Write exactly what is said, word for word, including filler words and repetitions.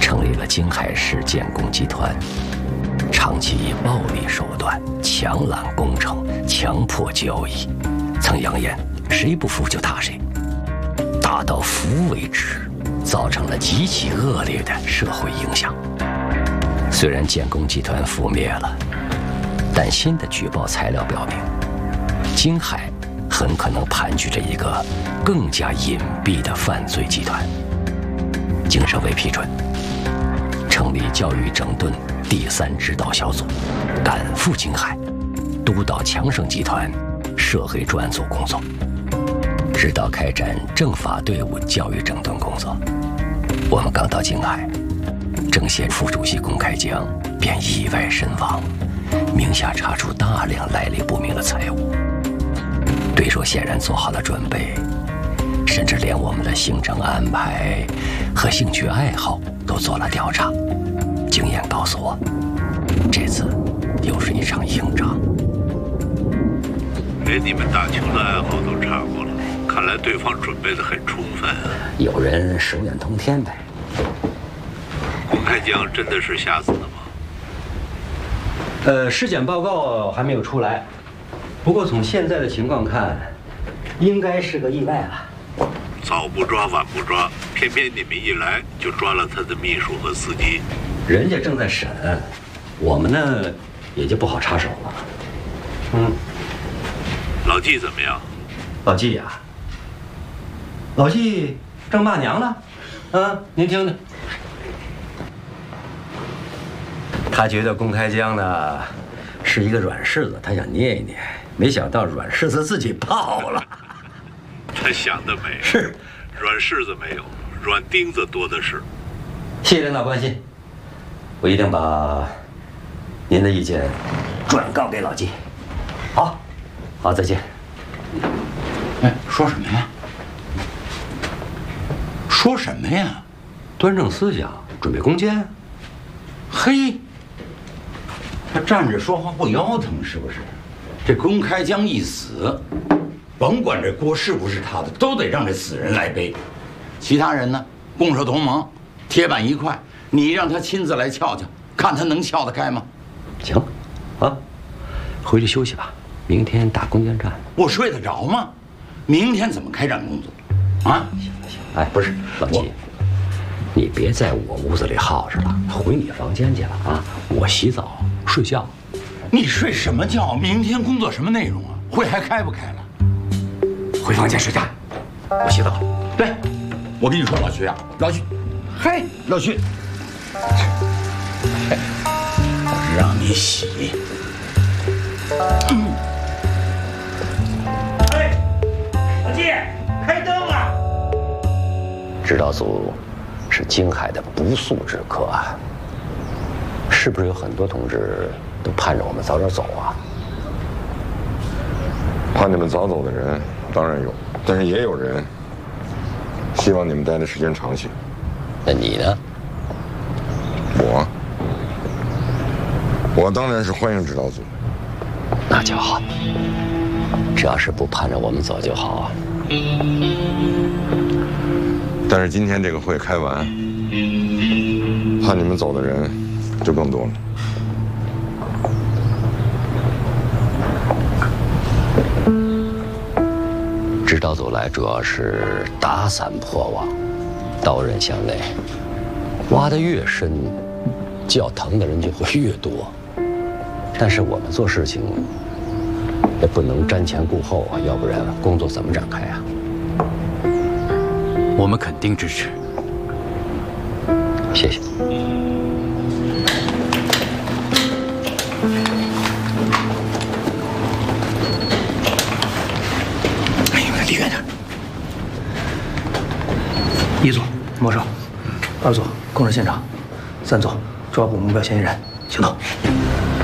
成立了京海市建工集团，长期以暴力手段强揽工程、强迫交易，曾扬言谁不服就打谁，打到服为止，造成了极其恶劣的社会影响。虽然建工集团覆灭了，但新的举报材料表明，京海很可能盘踞着一个更加隐蔽的犯罪集团。经审委批准，成立教育整顿第三指导小组，赶赴京海，督导强盛集团涉黑专案组工作，指导开展政法队伍教育整顿工作。我们刚到京海，政协副主席龚开江便意外身亡，名下查出大量来历不明的财物。对手显然做好了准备，甚至连我们的行程安排和兴趣爱好都做了调查。经验告诉我，这次又是一场硬仗。 连你们打球的爱好都查过了，看来对方准备得很充分啊。 有人手眼通天呗。 龚开江真的是吓死的吗？ 呃，尸检报告还没有出来，不过从现在的情况看，应该是个意外了。 早不抓晚不抓，偏偏你们一来就抓了他的秘书和司机。 人家正在审，我们呢也就不好插手了。嗯， 老纪怎么样？ 老纪呀、啊，老纪正骂娘呢。啊，您听听。他觉得龚开江呢是一个软柿子，他想捏一捏，没想到软柿子自己泡了。 他想得美， 是软柿子没有，软钉子多的是。 谢谢领导关心，我一定把您的意见转告给老纪。好，好，再见。 哎，说什么呀？说什么呀？ 端正思想，准备攻坚。 嘿，他站着说话不腰疼是不是？这龚开江一死，甭管这锅是不是他的，都得让这死人来背。其他人呢，共事同盟，铁板一块，你让他亲自来撬撬，看他能撬得开吗？ 行，啊，回去休息吧，明天打攻坚战。我睡得着吗？明天怎么开展工作？啊？ 行了行了，哎，不是老纪，你别在我屋子里耗着了，回你房间去了啊！我洗澡睡觉。 你睡什么觉？明天工作什么内容啊？会还开不开了？ 回房间睡觉，我洗澡。 对，我跟你说，老徐啊，老徐，嘿，老徐，嘿，我让你洗。嗯。 哎，老纪，开灯啊！ 指导组是京海的不速之客啊，是不是有很多同志都盼着我们早点走啊？ 盼你们早走的人当然有，但是也有人希望你们待的时间长些。 那你呢？ 我，我当然是欢迎指导组。 那就好，只要是不盼着我们走就好啊。 但是今天这个会开完，盼你们走的人就更多了。 指导组来主要是打散破网，刀刃向内，挖得越深，叫疼的人就会越多。但是我们做事情也不能瞻前顾后啊，要不然工作怎么展开啊？ 我们肯定支持。 谢谢。 哎呀，离远点。一组摸手，二组控制现场，三组抓捕目标嫌疑人，行动。